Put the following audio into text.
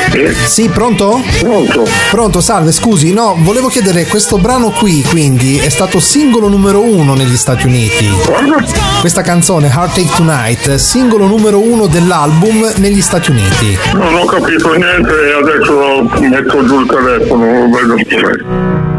Sì, pronto? Pronto? Pronto, salve, scusi, no, volevo chiedere, questo brano qui, quindi, è stato singolo numero 1 negli Stati Uniti. Questa canzone, Heartache Tonight, singolo numero 1 dell'album negli Stati Uniti. Non ho capito niente e adesso metto giù il telefono, vedo.